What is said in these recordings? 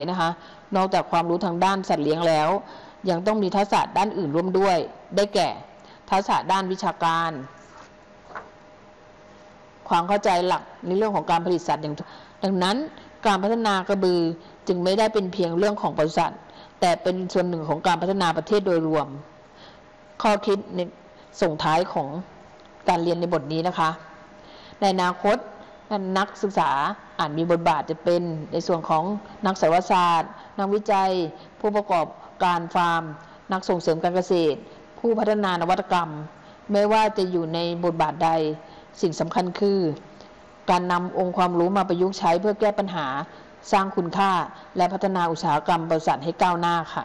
นะคะนอกจากความรู้ทางด้านสัตว์เลี้ยงแล้วยังต้องมีทักษะด้านอื่นร่วมด้วยได้แก่ทักษะด้านวิชาการความเข้าใจหลักในเรื่องของการผลิตสัตว์ดังนั้นการพัฒนากระบือจึงไม่ได้เป็นเพียงเรื่องของปศุสัตว์แต่เป็นส่วนหนึ่งของการพัฒนาประเทศโดยรวมข้อคิดในส่งท้ายของการเรียนในบทนี้นะคะในอนาคตนักศึกษาอาจมีบทบาทจะเป็นในส่วนของนักสัตวศาสตร์นักวิจัยผู้ประกอบการฟาร์มนักส่งเสริมการเกษตรผู้พัฒนานวัตกรรมไม่ว่าจะอยู่ในบทบาทใดสิ่งสำคัญคือการนำองค์ความรู้มาประยุกต์ใช้เพื่อแก้ปัญหาสร้างคุณค่าและพัฒนาอุตสาหกรรมบริษัทให้ก้าวหน้าค่ะ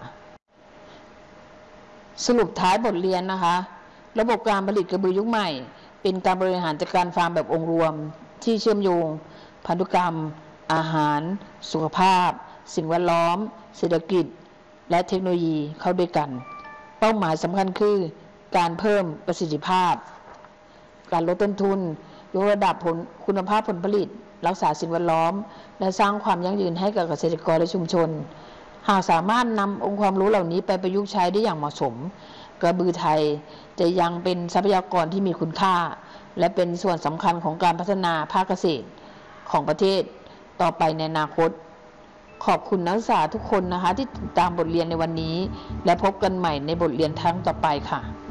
สรุปท้ายบทเรียนนะคะระบบการผลิตกระบือยุคใหม่เป็นการบริหารจัดการฟาร์มแบบองค์รวมที่เชื่อมโยงพันธุกรรมอาหารสุขภาพสิ่งแวดล้อมเศรษฐกิจและเทคโนโลยีเข้าด้วยกันเป้าหมายสำคัญคือการเพิ่มประสิทธิภาพการลดต้นทุนยกระดับคุณภาพผลผลิตรักษาสิ่งแวดล้อมและสร้างความยั่งยืนให้กับเกษตรกรและชุมชนหากสามารถนำองค์ความรู้เหล่านี้ไปประยุกต์ใช้ได้อย่างเหมาะสมกระบือไทยจะยังเป็นทรัพยากรที่มีคุณค่าและเป็นส่วนสำคัญของการพัฒนาภาคเกษตรของประเทศต่อไปในอนาคตขอบคุณนักศึกษาทุกคนนะคะที่ติดตามบทเรียนในวันนี้และพบกันใหม่ในบทเรียนครั้งต่อไปค่ะ